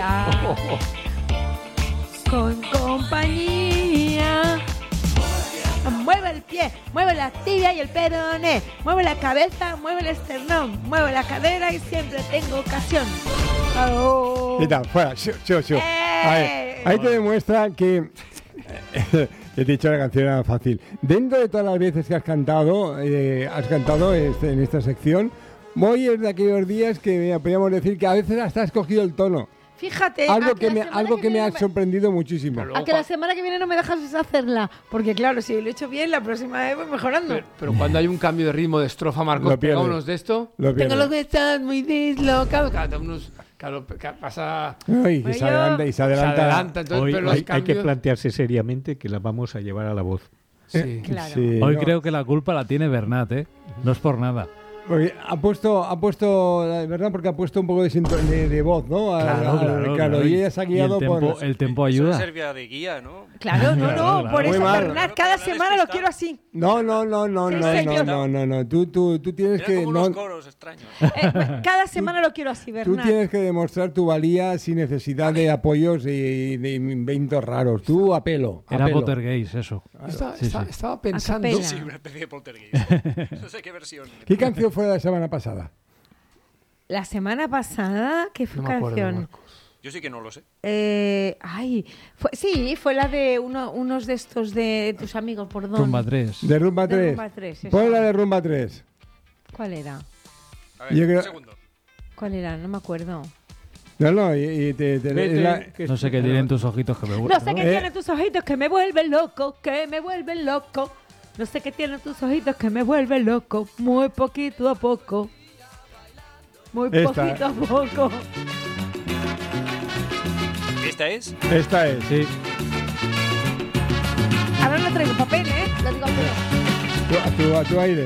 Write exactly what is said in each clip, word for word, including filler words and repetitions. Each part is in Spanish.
sea con compañía. Mueve el pie, mueve la tibia y el peroné, mueve la cabeza, mueve el esternón, mueve la cadera y siempre tengo ocasión. Oh. ¿Qué tal? Fuera, shoo, shoo, shoo. ¡Eh! A ver, ahí te demuestra que... Yo te he dicho la canción era fácil. Dentro de todas las veces que has cantado, eh, has cantado este, en esta sección, hoy es de aquellos días que mira, podríamos decir que a veces hasta has cogido el tono. Fíjate, Algo a que, la me, semana algo que me viene ha no sorprendido muchísimo. A que la semana que viene no me dejas hacerla. Porque claro, si lo he hecho bien, la próxima vez voy mejorando. Pero, pero cuando hay un cambio de ritmo de estrofa, Marcos, Lo pierdes. pegámonos de esto. Lo Tengo pierdes. los que están muy dislocados. Claro, unos, claro, ca- pasa... Ay, y Pues se yo- adelanta, y se adelanta. Se adelanta, entonces, Hoy pero los hay, hay que cambios... plantearse seriamente que la vamos a llevar a la voz. Sí. Claro. Sí, Hoy no. creo que la culpa la tiene Bernat, ¿eh? No es por nada. Porque ha puesto, ha puesto, la verdad, porque ha puesto un poco de, sinto- de, de voz, ¿no? A- Claro, a- claro, claro. y ella se ha Y el guiado tempo, por... el tempo Eso ayuda. servía de guía, ¿no? Claro, no, no, Claro, por muy eso, mal. Bernat, cada Para no semana lo despistar. quiero así. No, no, no, no, Sí, no, señor. no, no, no, no. Tú, tú, tú tienes Era que... como no, unos coros extraños. Eh, cada semana lo quiero así, Tú Bernat. tienes que demostrar tu valía sin necesidad de apoyos y de inventos raros. Tú a pelo. A Era pelo. Pottergaze, eso. Está- Sí, está- sí. Estaba pensando... capela. Sí, una especie de poltergeist. No sé qué versión. ¿Qué canción fue la semana pasada? La semana pasada, ¿qué fue No me acuerdo, canción? Marcos. Yo sí que no lo sé. Eh, ay, fue, sí, fue la de uno, unos de estos de tus amigos, por dónde. Rumba tres. De Rumba De tres. Rumba tres, esa. Pon la de Rumba tres. ¿Cuál era? A ver, Yo creo- un segundo. ¿Cuál era? No me acuerdo. No, no, y, y te... te- Vete, es la- que No sé qué tienen tus ojitos que me No gustan. sé qué Eh. tienen tus ojitos que me vuelven loco, que me vuelven loco. No sé qué tienen tus ojitos que me vuelven loco, muy poquito a poco. Muy Esta. poquito a poco. ¿Esta es? Esta es. Sí. Ahora no traigo papel, ¿eh? Lo digo yo. Tu- a, tu, a tu aire.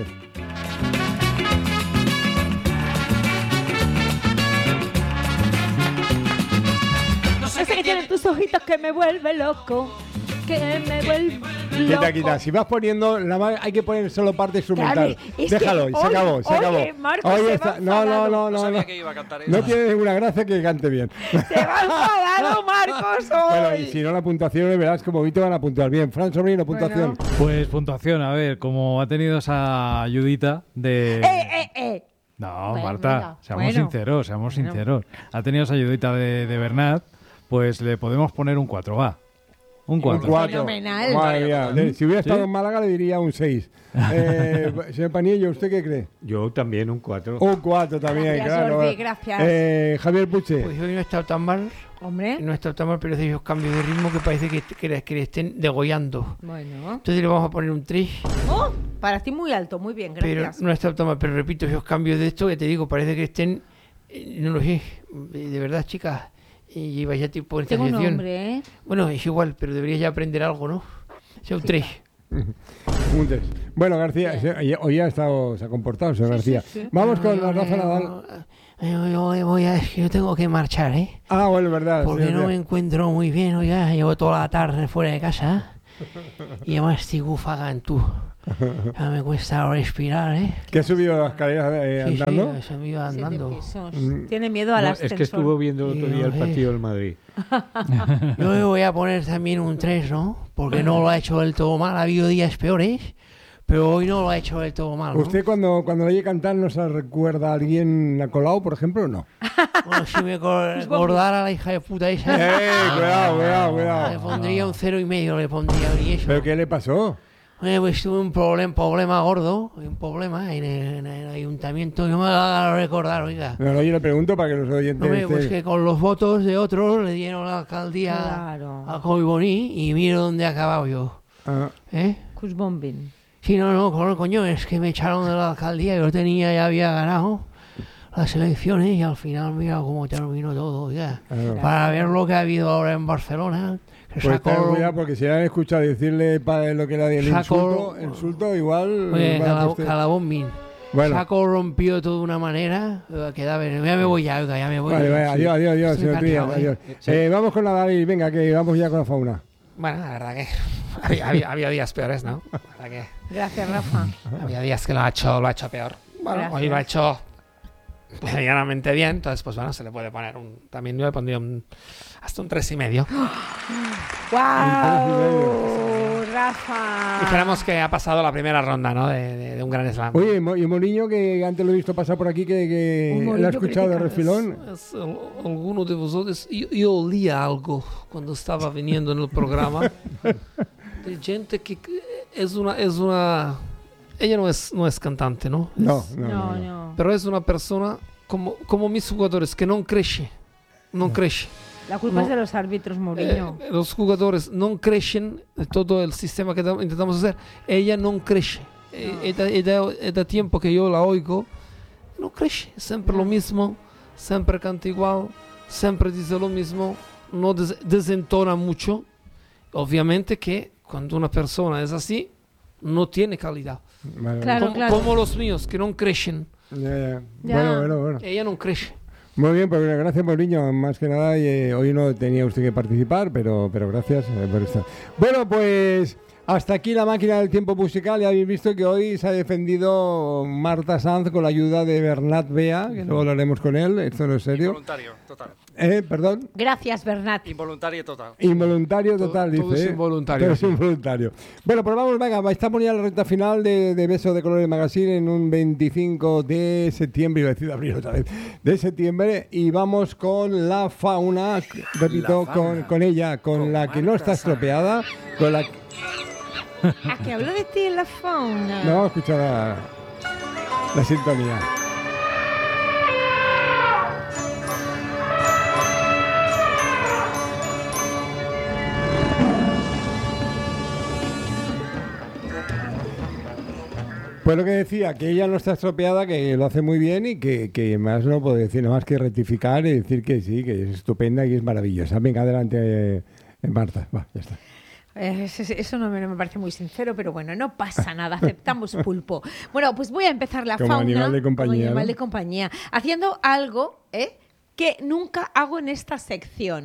No sé qué tienen tus ojitos que me vuelven loco, que me vuelven loco. Quita, quita. Si vas poniendo, la ma- hay que poner solo parte instrumental. Claro, es que Déjalo, y se hoy- acabó, se oye, acabó. Marcos Hoy se va está- No, no, enfadado. no, No no. sabía No, que iba a cantar eso. no tiene ninguna gracia que cante bien. Se va enfadado, Marcos, hoy. Bueno, y si no la puntuación, verás como hoy te van a puntuar bien. Fran Sobrino, puntuación. Bueno. Pues puntuación, a ver, como ha tenido esa ayudita de... Eh, eh, eh. No, Bueno, Marta, venga, seamos bueno. sinceros, seamos Bueno. sinceros. Ha tenido esa ayudita de, de Bernat, pues le podemos poner un cuatro, va. Un Un cuatro. cuatro. Fenomenal. Madre mía. De- Si hubiera ¿Sí? estado en Málaga le diría un seis. Eh, señor Panillo, ¿usted qué cree? Yo también un cuatro. Un cuatro también, Gracias, claro. Jordi, gracias. Eh, Javier Puche. Pues hoy no he estado tan mal, Hombre. no he estado tan mal, pero hace esos cambios de ritmo que parece que, que, le- que le estén degollando. Bueno. Entonces le vamos a poner un tres, Oh, para ti muy alto, muy bien, pero gracias. no he estado tan mal. Pero repito, esos cambios de esto que te digo, parece que estén... eh, no lo sé, de de verdad, chicas. Y llevas ya tiempo en esta Tengo un sección. nombre, ¿eh? Bueno, es igual, pero deberías ya aprender algo, ¿no? O sea, un tres. Un tres. Bueno, García, se- hoy ha estado, se ha comportado, señor García. sí, sí. Vamos con No, la yo- Rafa Nadal. yo- yo- yo voy a, es que yo tengo que marchar, ¿eh? Ah, bueno, verdad. Porque señor no me Díaz. encuentro muy bien, oiga, llevo toda la tarde fuera de casa y además estoy gufagan tú. Ya me cuesta respirar, ¿eh? ¿Que ha subido las escaleras eh, Sí, andando? sí, se me iba andando. Siete pisos. Mm. Tiene miedo al No, ascensor. es que estuvo viendo el otro día el Sí, partido del Madrid. Yo le voy a poner también un tres, ¿no? Porque no lo ha hecho del todo mal, ha habido días peores, pero hoy no lo ha hecho del todo mal, ¿no? ¿Usted cuando, cuando le oye cantar no se recuerda a alguien a Colau, por ejemplo, o no? Bueno, si me cor- acordara la hija de puta esa, ¡Eh, cuidado, cuidado, le cuidado! pondría un cero y medio, le pondría y eso. ¿Pero qué le pasó? Oye, pues tuve un problem- problema gordo, un problema en el, en el ayuntamiento, yo me lo haga recordar, oiga. No, no, yo le pregunto para que los oyentes... Hombre, pues estén- que con los votos de otros le dieron la alcaldía Claro. a Coy Boní y miro dónde he acabado yo. Ah, ¿Eh? Cusbombing. Sí, no, no, co- coño, es que me echaron de la alcaldía, yo tenía, ya había ganado las elecciones y al final mira cómo terminó todo, ya. claro. Para ver lo que ha habido ahora en Barcelona, que Pues ten sacó... cuidado porque si han escuchado decirle para lo que era el Saco- insulto, insulto igual... Oye, va a cala- usted- calabombín. Bueno, Saco rompió de una manera eh, que da ver- ya me voy ya, oiga, ya me voy. vale, vale, adiós, adiós, adiós, Estoy señor Díaz, cansado, adiós. ¿eh? Eh, vamos con la David, venga, que vamos ya con la fauna. Bueno, la verdad que había, había- había días peores, ¿no? La verdad que Gracias, Rafa. había días que lo ha hecho, lo ha hecho peor. Bueno, Gracias. hoy lo ha hecho medianamente bien, entonces pues bueno, se le puede poner un, también yo le pondría un, hasta un tres y medio. ¡Guau! Rafa. Dijéramos que ha pasado la primera ronda, ¿no? De, de, de un gran slam. Oye, y Mourinho, que antes lo he visto pasar por aquí, que, que lo ha escuchado de refilón. Es, es, alguno de vosotros, yo, yo olía algo cuando estaba viniendo en el programa de gente que es una, es una, ella no es, no es cantante, ¿no? No, Es, no, No, no. no. pero es una persona como, como mis jugadores que no crece, no crece. La culpa No. es de los árbitros, Mourinho. Eh, los jugadores no crecen de todo el sistema que da- intentamos hacer. Ella no crece. Eh, Es de, es de- es de tiempo que yo la oigo. No crece. Siempre lo mismo. Siempre canta igual. Siempre dice lo mismo. No des- desentona mucho. Obviamente que cuando una persona es así, no tiene calidad. Vale, Claro, como, claro. como los míos, que no crecen. vale. Ya, ya. Ya. Bueno, bueno, bueno. Ella no crece. Muy bien, pues gracias, Mourinho. Más que nada, eh, hoy no tenía usted que participar, pero, pero gracias eh, por estar. Bueno, pues hasta aquí la máquina del tiempo musical. Ya habéis visto que hoy se ha defendido Marta Sanz con la ayuda de Bernat Bea, que luego hablaremos con él. Esto no es serio. Involuntario, total. Eh, perdón. Gracias, Bernat. Involuntario total. Involuntario total, Todo- todo dice. es ¿eh? involuntario. Todo es involuntario. Bueno, pues vamos, venga, estamos ya en la recta final de, de Beso de Colores Magazine en un veinticinco de septiembre, iba a decir de abril otra vez, de septiembre, y vamos con la fauna, repito, La fauna. Con, con ella, con, Con la que no Marta está Sanz. estropeada, con la... ¿A que hablo de ti en la fauna? No, escucha la, la sintonía. Pues lo que decía, que ella no está estropeada, que lo hace muy bien y que, que más no puedo decir nada más que rectificar y decir que sí, que es estupenda y es maravillosa. Venga, adelante, eh, Marta. Va, ya está. Eh, Eso, eso no me, no me parece muy sincero, pero bueno, no pasa nada, aceptamos pulpo. Bueno, pues voy a empezar la Como fauna animal de compañía, como animal ¿no? de compañía, haciendo algo ¿eh? que nunca hago en esta sección.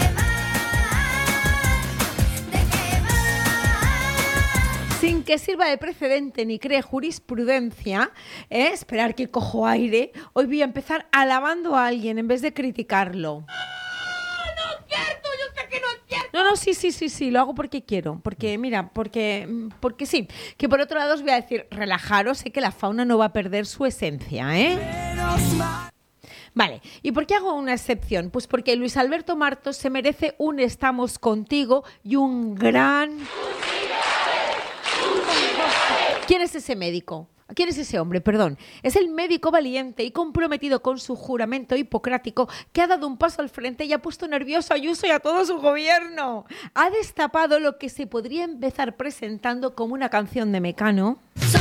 Sin que sirva de precedente ni cree jurisprudencia, ¿eh? esperar que cojo aire, hoy voy a empezar alabando a alguien en vez de criticarlo. No, no, sí, sí, sí, sí, lo hago porque quiero, porque mira, porque, porque sí. Que por otro lado os voy a decir, relajaros, sé que la fauna no va a perder su esencia, ¿eh? Vale, ¿y por qué hago una excepción? Pues porque Luis Alberto Martos se merece un estamos contigo y un gran... ¿Quién es ese médico? ¿Quién es ese hombre? Perdón. Es el médico valiente y comprometido con su juramento hipocrático que ha dado un paso al frente y ha puesto nervioso a Ayuso y a todo su gobierno. Ha destapado lo que se podría empezar presentando como una canción de Mecano.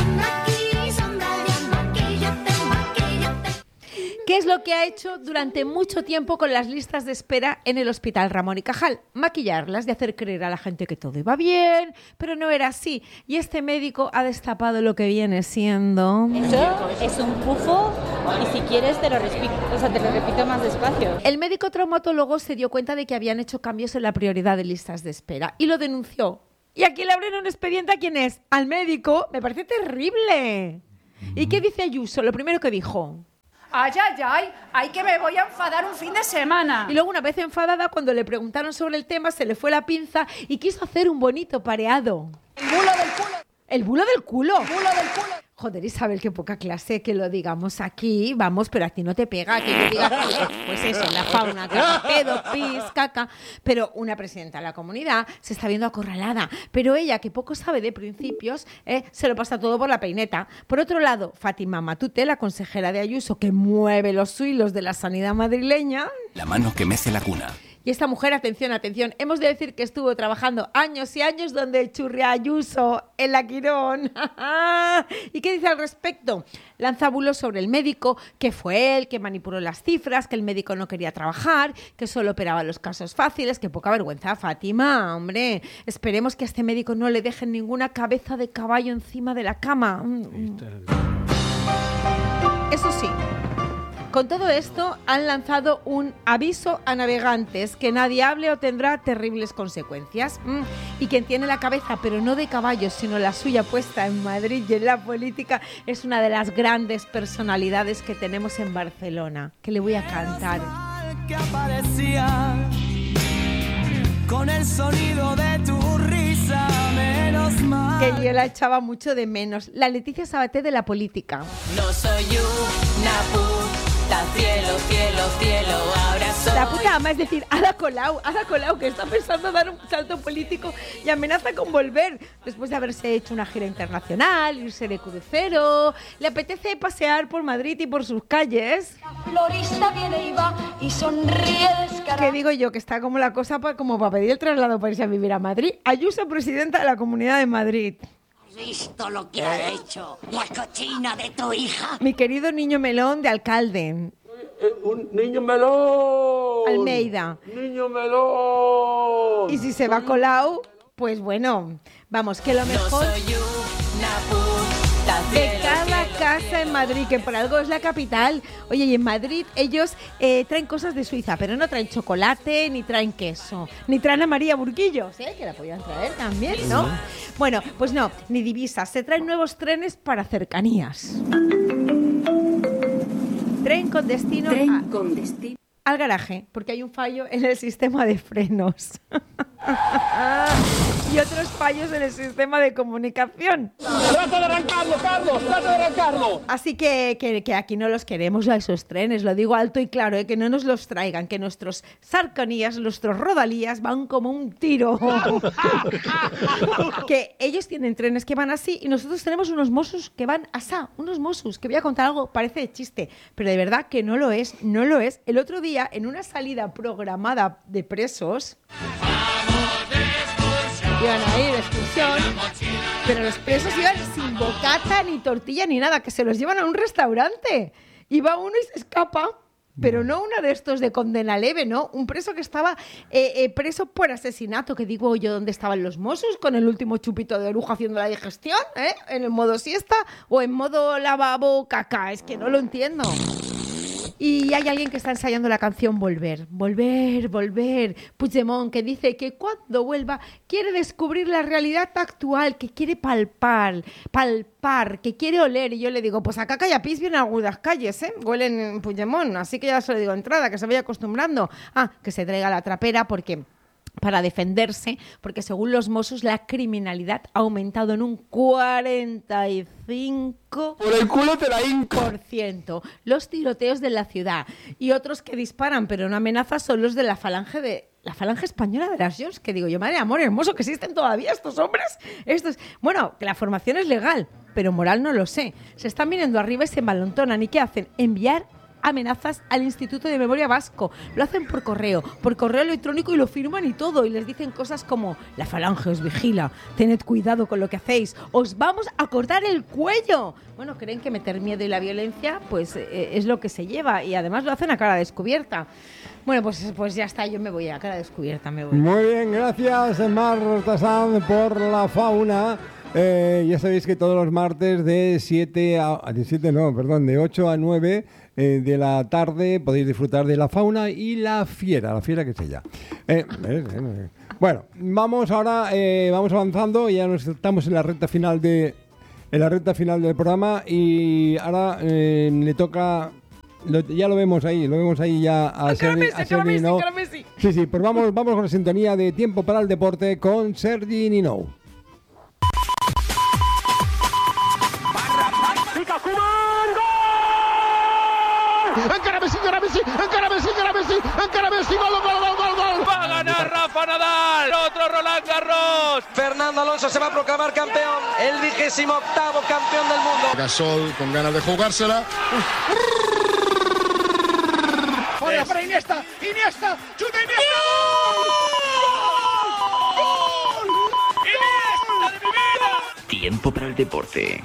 ¿Qué es lo que ha hecho durante mucho tiempo con las listas de espera en el Hospital Ramón y Cajal? Maquillarlas, de hacer creer a la gente que todo iba bien, pero no era así. Y este médico ha destapado lo que viene siendo... Eso es un pufo y si quieres te lo, respi- o sea, te lo repito más despacio. El médico traumatólogo se dio cuenta de que habían hecho cambios en la prioridad de listas de espera y lo denunció. ¿Y aquí le abren un expediente a quién es? Al médico. Me parece terrible. ¿Y qué dice Ayuso? Lo primero que dijo... Ay, ay, ay, ay que me voy a enfadar un fin de semana. Y luego, una vez enfadada, cuando le preguntaron sobre el tema, se le fue la pinza y quiso hacer un bonito pareado. El bulo del culo. ¿El bulo del culo? El bulo del culo. Joder, Isabel, qué poca clase que lo digamos aquí, vamos, pero a ti no te pega que yo diga que, pues eso, la fauna, caca, pedo, pis, caca, pero una presidenta de la comunidad se está viendo acorralada, pero ella, que poco sabe de principios, eh, se lo pasa todo por la peineta. Por otro lado, Fátima Matute, la consejera de Ayuso, que mueve los hilos de la sanidad madrileña... La mano que mece la cuna. Y esta mujer, atención, atención, hemos de decir que estuvo trabajando años y años donde churrea Ayuso, en la Quirón. ¿Y qué dice al respecto? Lanza bulos sobre el médico, que fue él, que manipuló las cifras, que el médico no quería trabajar, que solo operaba los casos fáciles. ¡Qué poca vergüenza, Fátima! Hombre, esperemos que a este médico no le dejen ninguna cabeza de caballo encima de la cama. Eso sí, Con todo esto, han lanzado un aviso a navegantes que nadie hable o tendrá terribles consecuencias. Mm. Y quien tiene la cabeza, pero no de caballos, sino la suya puesta en Madrid y en la política, es una de las grandes personalidades que tenemos en Barcelona, que le voy a cantar. Que aparecía con el sonido de tu risa, menos mal. Que yo la echaba mucho de menos. La Leticia Sabaté de la política. No soy una puta, cielo, cielo, cielo, ahora soy... La puta ama, es decir, Ada Colau, Ada Colau, que está pensando dar un salto político y amenaza con volver después de haberse hecho una gira internacional, irse de crucero. Le apetece pasear por Madrid y por sus calles. Florista viene y va y sonríe descarada. ¿Qué digo yo? Que está como la cosa pa, como para pedir el traslado para irse a vivir a Madrid. Ayuso, presidenta de la Comunidad de Madrid. ¿Has visto lo que ha hecho la cochina de tu hija? Mi querido niño melón de alcalde. Un niño melón. Almeida. Niño melón. Y si se va Colau, pues bueno, vamos, que lo mejor No soy una puta, de cielo, cada cielo, casa cielo. en Madrid, que por algo es la capital. Oye, y en Madrid ellos eh, traen cosas de Suiza, pero no traen chocolate, ni traen queso, ni traen a María Burguillos, ¿eh? Que la podían traer también, ¿no? Bueno, pues no, ni divisas, se traen nuevos trenes para cercanías. Tren con destino, Tren a- con destino. al garaje, porque hay un fallo en el sistema de frenos. Y otros fallos en el sistema de comunicación. ¡Trata de arrancarlo, Carlos! ¡Trata de arrancarlo! Así que, que, que aquí no los queremos a esos trenes, lo digo alto y claro, ¿eh? Que no nos los traigan, que nuestros cercanías, nuestros rodalías van como un tiro. Que ellos tienen trenes que van así y nosotros tenemos unos Mossos que van asá, unos Mossos, que voy a contar algo, parece de chiste, pero de verdad que no lo es, no lo es. El otro día, en una salida programada de presos, iban a ir de excursión, pero los presos iban sin bocata, ni tortilla, ni nada, que se los llevan a un restaurante. Iba uno y se escapa, pero no uno de estos de condena leve, ¿no? Un preso que estaba eh, eh, preso por asesinato, que digo yo, ¿dónde estaban los Mossos con el último chupito de lujo haciendo la digestión? ¿Eh? ¿En el modo siesta o en modo lavabo caca? Es que no lo entiendo. Y hay alguien que está ensayando la canción Volver, Volver, Volver. Puigdemont, que dice que cuando vuelva quiere descubrir la realidad actual, que quiere palpar, palpar, que quiere oler. Y yo le digo, pues acá Callapís vienen algunas calles, ¿eh? Huelen en Puigdemont, así que ya se lo digo entrada, que se vaya acostumbrando. Ah, que se traiga la trapera porque... para defenderse, porque según los Mossos la criminalidad ha aumentado en un cuarenta y cinco ¡Por el culo te la hinco! por ciento. Los tiroteos de la ciudad y otros que disparan pero no amenazan son los de la falange de la falange española de las Jones, que digo yo, madre amor hermoso, que existen todavía estos hombres. Estos, bueno, que la formación es legal, pero moral no lo sé. Se están viniendo arriba y se embalontonan. ¿Y qué hacen? Enviar amenazas al Instituto de Memoria Vasco. Lo hacen por correo, por correo electrónico y lo firman y todo. Y les dicen cosas como, la falange os vigila, tened cuidado con lo que hacéis, os vamos a cortar el cuello. Bueno, creen que meter miedo y la violencia pues eh, es lo que se lleva y además lo hacen a cara descubierta. Bueno, pues, pues ya está, yo me voy a cara descubierta, me voy. Muy bien, gracias Mar Tassan por la fauna. Eh, ya sabéis que todos los martes de siete a... de siete no, perdón, de ocho a nueve eh, de la tarde podéis disfrutar de la fauna y la fiera, la fiera que es ella. Eh, eh, eh, bueno, vamos ahora, eh, vamos avanzando, ya nos estamos en la recta final de en la recta final del programa y ahora eh, le toca... Lo, ya lo vemos ahí, lo vemos ahí ya a Sergi, a Sergi Ninou. Sí, sí, pues vamos, vamos con la sintonía de Tiempo para el Deporte con Sergi Ninou. ¡Encara Messi, encara Messi, encara Messi, encara Messi, encara Messi, gol, gol, gol, gol, gol! Va a ganar Rafa Nadal, otro Roland Garros. Fernando Alonso se va a proclamar campeón, el vigésimo octavo campeón del mundo. Gasol con ganas de jugársela. ¡Fuera para Iniesta! ¡Iniesta! ¡Chuta Iniesta! ¡Gol! ¡Gol! ¡Iniesta de mi vida! Tiempo para el deporte.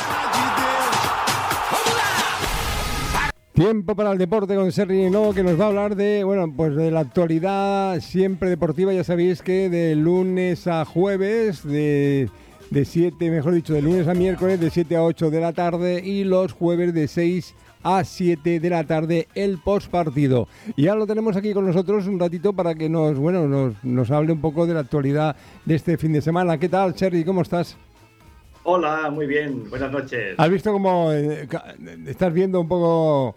Tiempo para el deporte con Sergi Ninou, que nos va a hablar de, bueno, pues de la actualidad siempre deportiva. Ya sabéis que de lunes a jueves, de, de siete, mejor dicho, de lunes a miércoles, de siete a ocho de la tarde y los jueves de seis a siete de la tarde el postpartido. Y ya lo tenemos aquí con nosotros un ratito para que nos, bueno, nos, nos hable un poco de la actualidad de este fin de semana. ¿Qué tal, Sergi? ¿Cómo estás? Hola, muy bien. Buenas noches. ¿Has visto cómo eh, estás viendo un poco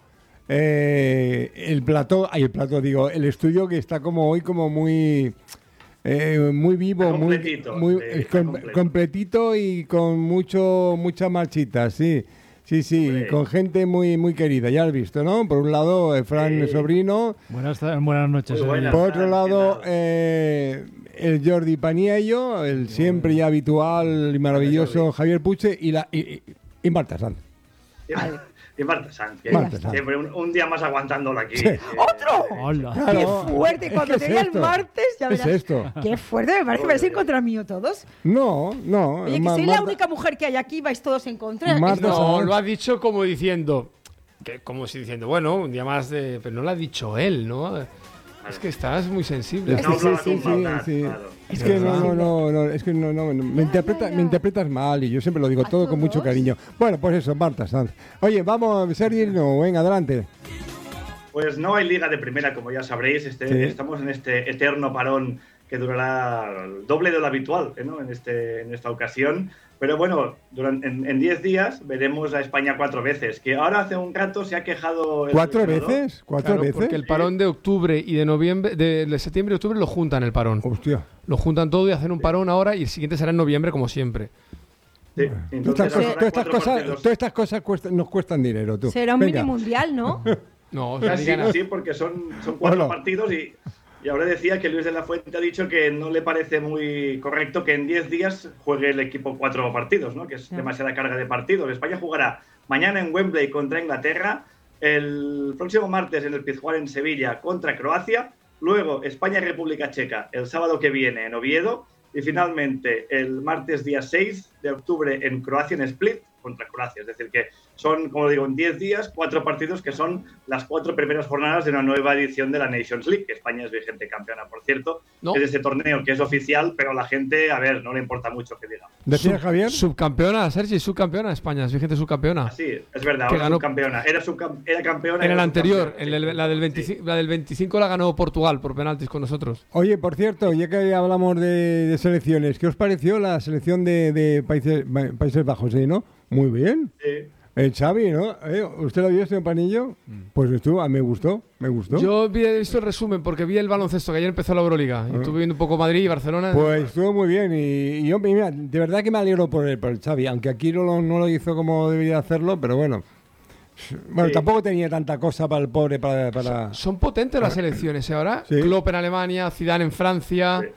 eh, el plató, ay, el plató digo, el estudio que está como hoy como muy eh, muy vivo, muy, muy eh, com, completito y con mucho mucha marchita, sí. Sí, sí, Hombre. con gente muy muy querida, ya has visto, ¿no? Por un lado, eh, Fran sí. Sobrino. Buenas, buenas noches. Buenas, por otro lado, eh, el Jordi Paniello, el siempre ya habitual y maravilloso Javier Puche y, la, y, y, y Marta Sanz. Y Marta Sanz, que Marta Sanz. siempre un, un día más aguantándola aquí. Sí. Eh, ¡Otro! Hola. Claro. ¡Qué fuerte! Cuando te vea el martes, ya ¿Qué verás. es esto? ¡Qué fuerte! Me parece que vais en contra mío todos. No, no. Oye, que Ma- soy Marta, la única mujer que hay aquí, vais todos en contra. Marta No, Sanz. lo ha dicho como diciendo, que como si diciendo, bueno, un día más de... Pero no lo ha dicho él, ¿no? Es que estás muy sensible. Es que sí, sí, sí, sí. Es que no, no, no, no, es que no, no, no, me, interpreta, me interpretas mal y yo siempre lo digo todo con mucho cariño. Bueno, pues eso, Marta Sanz. Oye, vamos, Sergi, no, venga, adelante. Pues no hay liga de primera, como ya sabréis. Este, Sí. Estamos en este eterno parón que durará el doble de lo habitual, ¿no? en, este, en esta ocasión. Pero bueno, durante, en diez días veremos a España cuatro veces, que ahora hace un rato se ha quejado... El ¿Cuatro entrenador. veces? ¿Cuatro Claro, veces? porque el parón de octubre y de noviembre, de, de septiembre y octubre lo juntan el parón. Hostia. Lo juntan todo y hacen un parón ahora y el siguiente será en noviembre como siempre. Sí, Todas entonces estas, cosas, habrá todas estas cuatro cosas, partidos. todas estas cosas cuestan- nos cuestan dinero, tú. Será un Venga. mini mundial, ¿no? No, o sea, Casi, digan- sí, porque son, son cuatro Bueno. partidos y, y ahora decía que Luis de la Fuente ha dicho que no le parece muy correcto que en diez días juegue el equipo cuatro partidos, ¿no? Que es Sí. demasiada carga de partidos. España jugará mañana en Wembley contra Inglaterra, el próximo martes en el Pizjuán en Sevilla contra Croacia, luego España-República Checa el sábado que viene en Oviedo y finalmente el martes día seis de octubre en Croacia en Split contra Croacia. Es decir, que son, como digo, en diez días, cuatro partidos que son las cuatro primeras jornadas de una nueva edición de la Nations League, que España es vigente campeona, por cierto. No. Es ese torneo que es oficial, pero a la gente, a ver, no le importa mucho que diga. ¿Decía Sub- Javier? Subcampeona, Sergi, subcampeona España, es vigente subcampeona. Sí, es verdad, Que ahora ganó- subcampeona. Era, subcam- era campeona. En el era anterior, subcampeona, en el- sí. la, del veinticinco, la del veinticinco la ganó Portugal por penaltis con nosotros. Oye, por cierto, ya que hablamos de, de selecciones, ¿qué os pareció la selección de, de Países, Países Bajos? ¿Sí, no? Muy bien. Sí. El Xavi, ¿no? ¿Eh? ¿Usted lo vio, señor Panillo? Pues estuvo, a mí me gustó, me gustó. Yo vi- he visto el resumen porque vi el baloncesto, que ayer empezó la Euroliga. Y estuve viendo un poco Madrid y Barcelona. Pues estuvo muy bien y, y yo, mira, de verdad que me alegro por el, por el Xavi, aunque aquí no lo, no lo hizo como debería hacerlo, pero bueno. Bueno, Sí. tampoco tenía tanta cosa para el pobre, para... para... Son potentes las selecciones ¿eh? ahora. Sí. Klopp en Alemania, Zidane en Francia, Sí.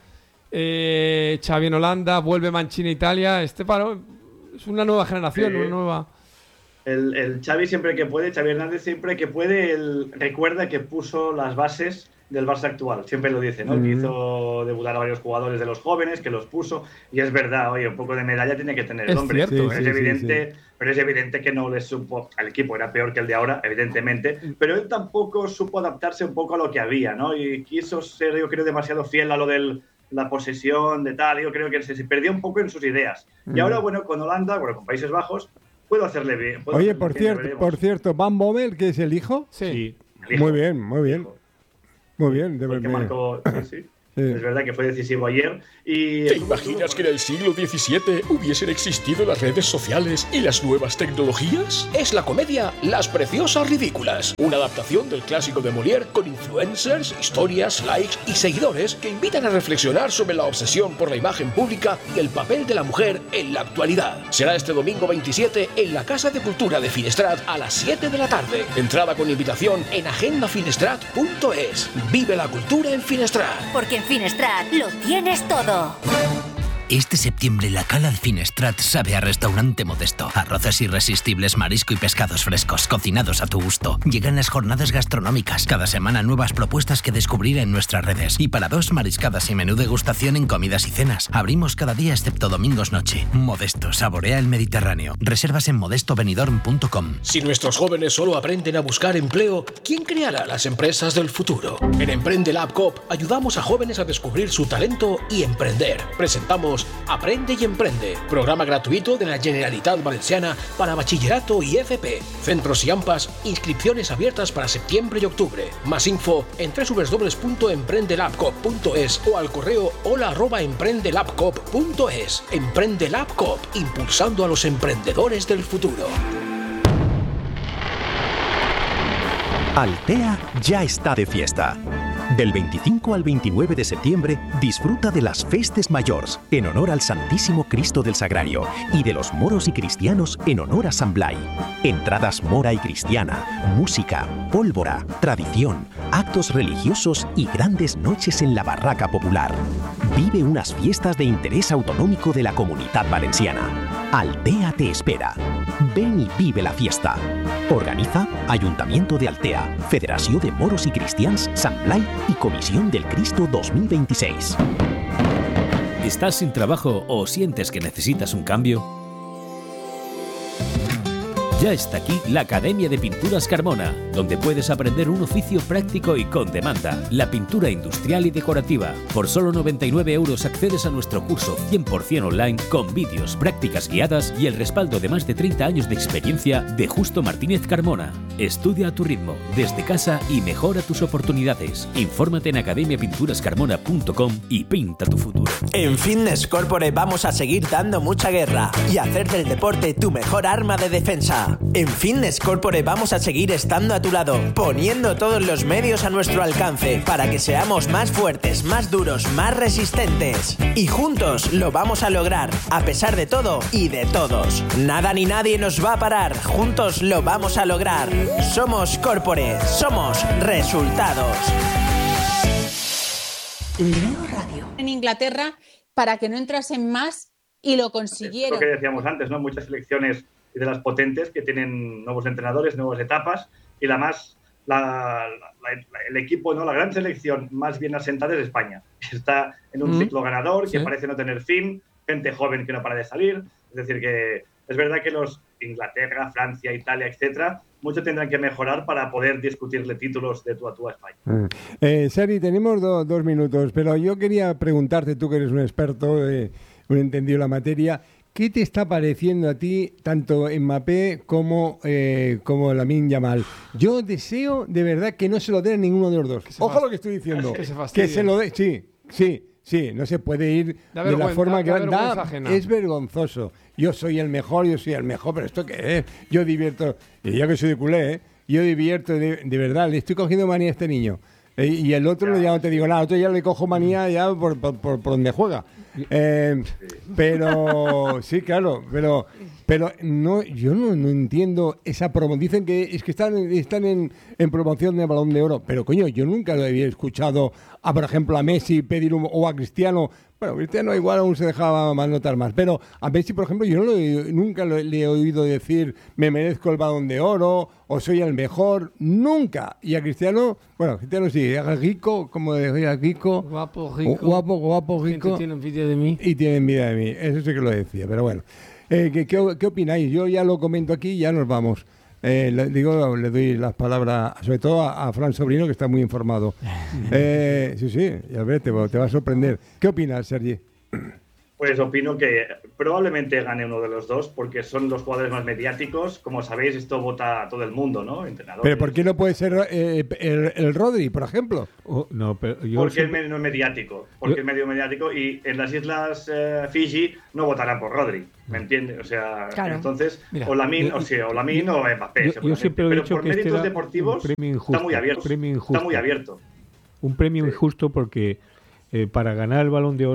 eh, Xavi en Holanda, vuelve Mancini a Italia. Este paro es una nueva generación, Sí. una nueva... El, el Xavi siempre que puede, Xavi Hernández siempre que puede, él recuerda que puso las bases del Barça actual, siempre lo dice, ¿no? Mm. Que hizo debutar a varios jugadores de los jóvenes, que los puso, y es verdad, oye, un poco de medalla tiene que tener el Es hombre, cierto, pero, sí, es sí, evidente, pero es evidente que no le supo, al equipo era peor que el de ahora, evidentemente, pero él tampoco supo adaptarse un poco a lo que había, ¿no? Y quiso ser, yo creo, demasiado fiel a lo de la posesión, de tal, yo creo que se, se perdió un poco en sus ideas. Y Mm. ahora, bueno, con Holanda, bueno, con Países Bajos, puedo hacerle bien. puedo Oye, hacerle por bien, ya cierto, veremos. por cierto, Van Bommel, que es el hijo. Sí. Sí. El hijo. Muy bien, muy bien. Muy bien, de Fue el que verdad. marcó, sí, sí. Sí. Es verdad que fue decisivo ayer. Y ¿Te imaginas que en el siglo diecisiete hubiesen existido las redes sociales y las nuevas tecnologías? Es la comedia Las Preciosas Ridículas, una adaptación del clásico de Molière con influencers, historias, likes y seguidores que invitan a reflexionar sobre la obsesión por la imagen pública y el papel de la mujer en la actualidad. Será este domingo veintisiete en la Casa de Cultura de Finestrat a las siete de la tarde. Entrada con invitación en agenda finestrat punto es. Vive la cultura en Finestrat. Porque en Finestrat lo tienes todo. Este septiembre la Cala de Finestrat sabe a restaurante modesto. Arroces irresistibles, marisco y pescados frescos, cocinados a tu gusto. Llegan las jornadas gastronómicas. Cada semana nuevas propuestas que descubrir en nuestras redes. Y para dos, mariscadas y menú degustación en comidas y cenas. Abrimos cada día excepto domingos noche. Modesto, saborea el Mediterráneo. Reservas en modesto benidorm punto com. Si nuestros jóvenes solo aprenden a buscar empleo, ¿quién creará las empresas del futuro? En Emprende Lab Coop ayudamos a jóvenes a descubrir su talento y emprender. Presentamos Escuchamos Aprende y Emprende, programa gratuito de la Generalitat Valenciana para bachillerato y F P. Centros y AMPAs, inscripciones abiertas para septiembre y octubre. Más info en doble u doble u doble u punto emprendelabcop punto es o al correo hola arroba emprendelabcop punto es. Emprendelabcop, impulsando a los emprendedores del futuro. Altea ya está de fiesta. Del veinticinco al veintinueve de septiembre, disfruta de las Festes Mayors, en honor al Santísimo Cristo del Sagrario, y de los moros y cristianos en honor a San Blai. Entradas mora y cristiana, música, pólvora, tradición, actos religiosos y grandes noches en la barraca popular. Vive unas fiestas de interés autonómico de la Comunitat Valenciana. Altea te espera. Ven y vive la fiesta. Organiza Ayuntamiento de Altea, Federació de Moros y Cristians Sant Blai y Comisión del Cristo dos mil veintiséis. ¿Estás sin trabajo o sientes que necesitas un cambio? Ya está aquí la Academia de Pinturas Carmona, donde puedes aprender un oficio práctico y con demanda, la pintura industrial y decorativa. Por solo noventa y nueve euros accedes a nuestro curso cien por ciento online con vídeos, prácticas guiadas y el respaldo de más de treinta años de experiencia de Justo Martínez Carmona. Estudia a tu ritmo, desde casa y mejora tus oportunidades. Infórmate en academia pinturas carmona punto com y pinta tu futuro. En Fitness Corporate vamos a seguir dando mucha guerra y hacer del deporte tu mejor arma de defensa. En Fitness Corporate vamos a seguir estando a tu lado, poniendo todos los medios a nuestro alcance para que seamos más fuertes, más duros, más resistentes. Y juntos lo vamos a lograr, a pesar de todo y de todos. Nada ni nadie nos va a parar, juntos lo vamos a lograr. Somos Corporate, somos resultados. Leo Radio. En Inglaterra, para que no entrasen más y lo consiguieron. Lo que decíamos antes, ¿no? Muchas selecciones de las potentes que tienen nuevos entrenadores, nuevas etapas, y la más la, la, la, el equipo, no la gran selección más bien asentada es España. Está en un mm, ciclo ganador que sí. parece no tener fin, gente joven que no para de salir. Es decir, que es verdad que los Inglaterra, Francia, Italia, etcétera, mucho tendrán que mejorar para poder discutirle títulos de tú a tú a España. Mm. Eh, Sari, tenemos do, dos minutos, pero yo quería preguntarte, tú que eres un experto, eh, un entendido en la materia, ¿qué te está pareciendo a ti tanto Mbappé como, eh, como Lamine Yamal? Yo deseo de verdad que no se lo den a ninguno de los dos. Ojo lo que estoy diciendo. Que se, que se lo den. Sí, sí, sí. No se puede ir da de la forma que da. da es vergonzoso. Yo soy el mejor, yo soy el mejor, pero ¿esto qué es? Yo divierto. Y yo que soy de culé, ¿eh? Yo divierto de, de verdad. Le estoy cogiendo manía a este niño. Eh, y el otro ya. ya no te digo nada. El otro ya le cojo manía ya por, por, por, por donde juega. Eh, pero sí, claro, pero pero no, yo no, no entiendo esa promoción. Dicen que es que están, están en, en promoción de Balón de Oro, pero coño, yo nunca lo había escuchado a, por ejemplo, a Messi pedir un, o a Cristiano. Bueno, Cristiano igual aún se dejaba más notar más, pero a Messi, por ejemplo, yo no lo he, nunca lo, le he oído decir me merezco el Balón de Oro o soy el mejor, nunca. Y a Cristiano, bueno, Cristiano sí, a rico, como decía Kiko, guapo, rico, guapo, guapo, rico. Tiene envidia de mí. Y tiene envidia de mí, eso sí que lo decía, pero bueno. Eh, ¿qué, qué, ¿Qué opináis? Yo ya lo comento aquí y ya nos vamos. Eh, le, digo, le doy las palabras, sobre todo a, a Fran Sobrino, que está muy informado. Eh, sí, sí, ya ves, te, te va a sorprender. ¿Qué opinas, Sergi? Pues opino que probablemente gane uno de los dos, porque son los jugadores más mediáticos. Como sabéis, esto vota a todo el mundo, ¿no? Entrenadores. ¿Pero por qué no puede ser eh, el, el Rodri, por ejemplo? Oh, no, pero yo porque siempre... es medio mediático. Porque yo... es medio mediático y en las islas eh, Fiji no votarán por Rodri. ¿Me entiendes? O sea, claro. Entonces, Mira, o Lamine, yo, o, sea, o, Lamine o Mbappé. Yo, yo siempre he pero dicho por que méritos este deportivos injusto, está muy abierto. Premio injusto. Está muy abierto. Un premio sí. injusto porque eh, para ganar el Balón de Oro